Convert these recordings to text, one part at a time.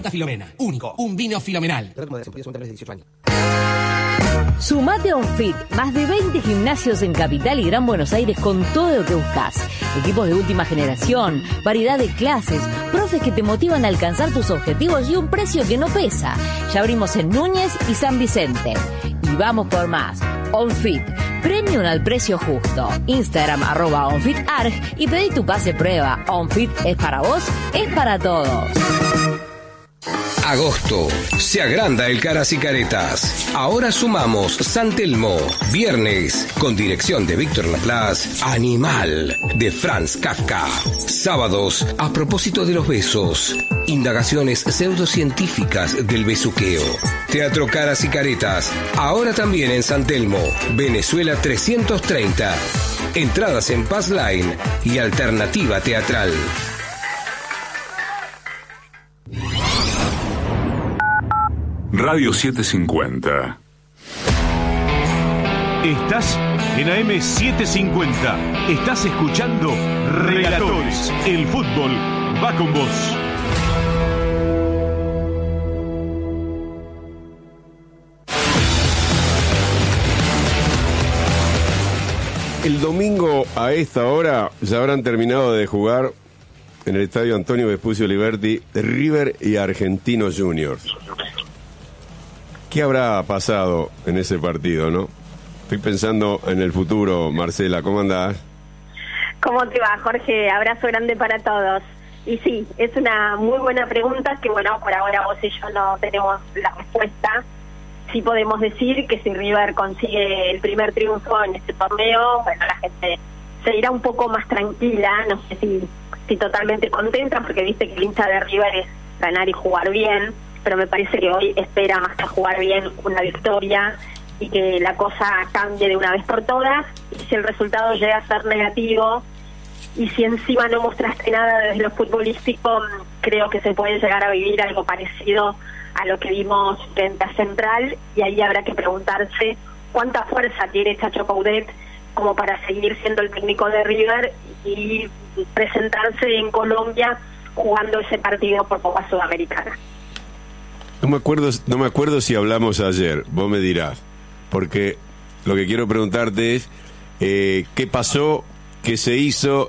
Santa Filomena. Único. Un vino filomenal. Sumate a OnFit, más de 20 gimnasios en Capital y Gran Buenos Aires con todo lo que buscas. Equipos de última generación, variedad de clases, profes que te motivan a alcanzar tus objetivos y un precio que no pesa. Ya abrimos en Núñez y San Vicente. Y vamos por más. OnFit, premium al precio justo. Instagram @OnFitArg y pedí tu pase prueba. OnFit es para vos, es para todos. Agosto. Se agranda el Caras y Caretas. Ahora sumamos San Telmo. Viernes, con dirección de Víctor Laplace, Animal, de Franz Kafka. Sábados, a propósito de los besos. Indagaciones pseudocientíficas del besuqueo. Teatro Caras y Caretas. Ahora también en San Telmo, Venezuela 330. Entradas en Pass Line y Alternativa Teatral. Radio 750. Estás en AM 750. Estás escuchando Relatores. El fútbol va con vos. El domingo a esta hora ya habrán terminado de jugar en el estadio Antonio Vespucio Liberti River y Argentinos Juniors. ¿Qué habrá pasado en ese partido, no? Estoy pensando en el futuro. Marcela, ¿cómo andás? ¿Cómo te va, Jorge? Abrazo grande para todos. Y sí, es una muy buena pregunta que, bueno, por ahora vos y yo no tenemos la respuesta. Sí podemos decir que si River consigue el primer triunfo en este torneo, bueno, la gente se irá un poco más tranquila, no sé si totalmente contenta, porque viste que el hincha de River es ganar y jugar bien, pero me parece que hoy espera más que jugar bien una victoria y que la cosa cambie de una vez por todas. Y si el resultado llega a ser negativo y si encima no mostraste nada desde lo futbolístico, creo que se puede llegar a vivir algo parecido a lo que vimos frente a Central, y ahí habrá que preguntarse cuánta fuerza tiene Chacho Coudet como para seguir siendo el técnico de River y presentarse en Colombia jugando ese partido por Copa Sudamericana. No me acuerdo si hablamos ayer, vos me dirás, porque lo que quiero preguntarte es qué pasó, qué se hizo,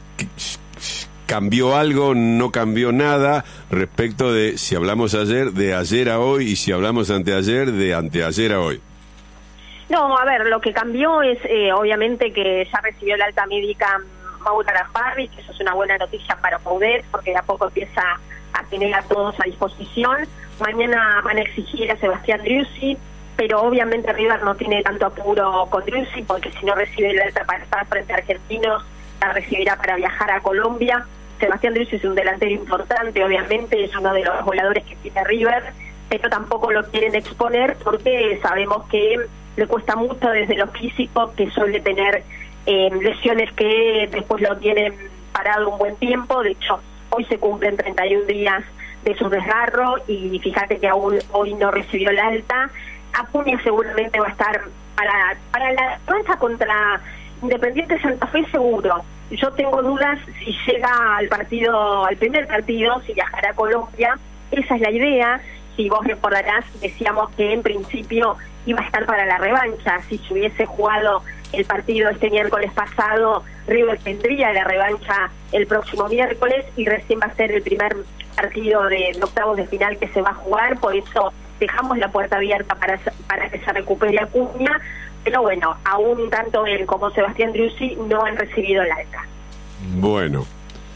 cambió algo, no cambió nada respecto de si hablamos ayer, de ayer a hoy, y si hablamos anteayer, de anteayer a hoy. No, a ver, lo que cambió es obviamente que ya recibió la alta médica Mauro Gasparri, que eso es una buena noticia para Coudet, porque de a poco empieza a tener a todos a disposición. Mañana van a exigir a Sebastián Driussi, pero obviamente River no tiene tanto apuro con Driussi, porque si no recibe la alta para estar frente a Argentinos, la recibirá para viajar a Colombia. Sebastián Driussi es un delantero importante, obviamente es uno de los goleadores que tiene River, pero tampoco lo quieren exponer porque sabemos que le cuesta mucho desde lo físico, que suele tener lesiones que después lo tienen parado un buen tiempo. De hecho, hoy se cumplen 31 días de su desgarro y fíjate que aún hoy no recibió la alta. Acuña seguramente va a estar para la revancha contra Independiente Santa Fe seguro. Yo tengo dudas si llega al primer partido, si viajará a Colombia. Esa es la idea. Si vos recordarás, decíamos que en principio iba a estar para la revancha. Si se hubiese jugado el partido este miércoles pasado, River tendría la revancha el próximo miércoles y recién va a ser el primer partido de octavos de final que se va a jugar. Por eso dejamos la puerta abierta para que se recupere Acuña. Pero bueno, aún tanto él como Sebastián Driussi no han recibido el alta. Bueno.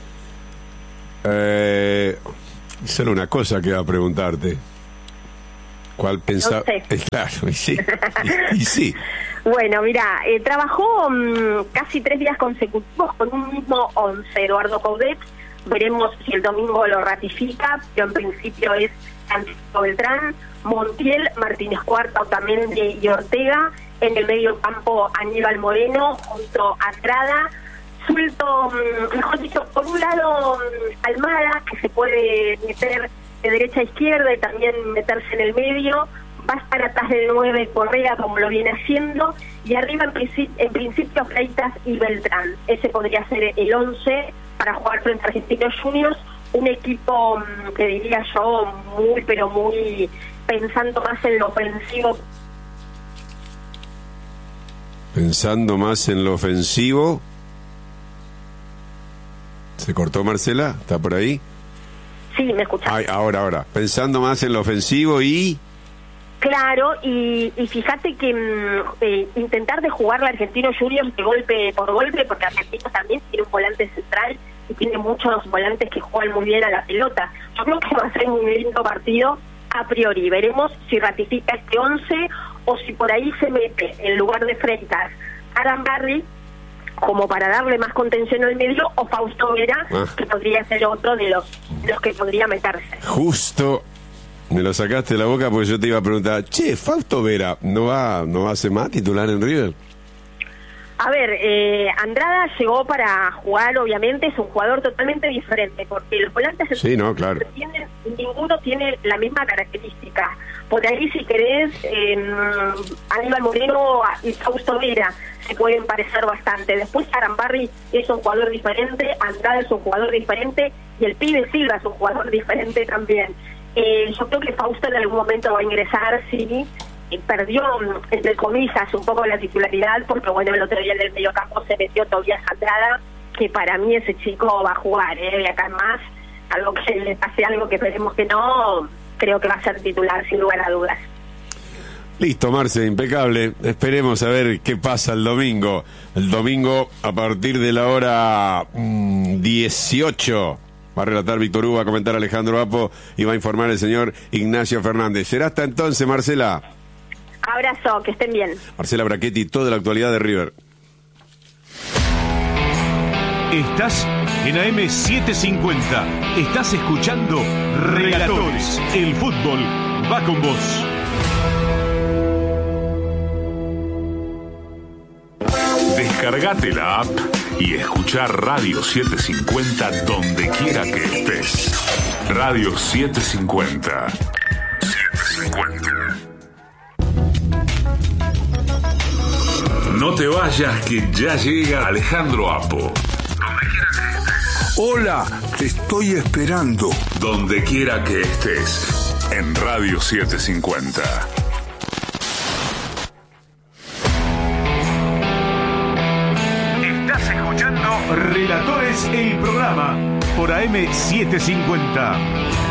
Solo una cosa que iba a preguntarte. ¿Cuál pensaba? No sé. Claro, y sí. y sí. Bueno, mira, trabajó casi 3 días consecutivos con un mismo 11, Eduardo Coudet. Veremos si el domingo lo ratifica, pero en principio es Francisco Beltrán, Montiel, Martínez Cuarta, Otamendi y Ortega. En el medio campo, Aníbal Moreno junto a Andrada. Suelto, mejor dicho, por un lado Almada, que se puede meter de derecha a izquierda y también meterse en el medio. Va a estar atrás del 9 Correa, como lo viene haciendo, y arriba en principio Freitas y Beltrán. Ese podría ser el 11 para jugar frente a Argentinos Juniors, un equipo que diría yo muy, pero muy pensando más en lo ofensivo. Pensando más en lo ofensivo. ¿Se cortó Marcela? ¿Está por ahí? Sí, me escuchás. Ay, ahora. Pensando más en lo ofensivo y... Claro, y fíjate que intentar de jugar la Argentinos Juniors de golpe por golpe, porque Argentinos también tiene un volante central y tiene muchos volantes que juegan muy bien a la pelota. Yo creo que va a ser un lindo partido a priori. Veremos si ratifica este 11 o si por ahí se mete en lugar de Freitas Arambarri como para darle más contención al medio, o Fausto Vera, que podría ser otro de los que podría meterse. Justo me lo sacaste de la boca porque yo te iba a preguntar, Fausto Vera, ¿no va a ser más titular en River? A ver, Andrada llegó para jugar, obviamente, es un jugador totalmente diferente, porque los volantes sí, no, claro, ninguno tiene la misma característica. Por ahí, si querés, Aníbal Moreno y Fausto Vera se pueden parecer bastante. Después Arambarri es un jugador diferente, Andrada es un jugador diferente, y el pibe Silva es un jugador diferente también. Yo creo que Fausto en algún momento va a ingresar, sí. Perdió, entre comillas, un poco la titularidad, porque bueno, el otro día en el mediocampo se metió Tobias Andrada, que para mí ese chico va a jugar, de acá en más, algo que le pase algo que esperemos que no, creo que va a ser titular sin lugar a dudas. Listo, Marce, impecable. Esperemos a ver qué pasa el domingo. El domingo a partir de la hora 18. Va a relatar Víctor Hugo, va a comentar Alejandro Apo y va a informar el señor Ignacio Fernández. Será hasta entonces, Marcela. Abrazo, que estén bien. Marcela Brachetti, toda la actualidad de River. Estás en AM750. Estás escuchando Relatores. El fútbol va con vos. Descargate la app y escuchar Radio 750 donde quiera que estés. Radio 750. 750. No te vayas, que ya llega Alejandro Apo. Hola, te estoy esperando. Donde quiera que estés, en Radio 750. Estás escuchando Relatores, el programa por AM750.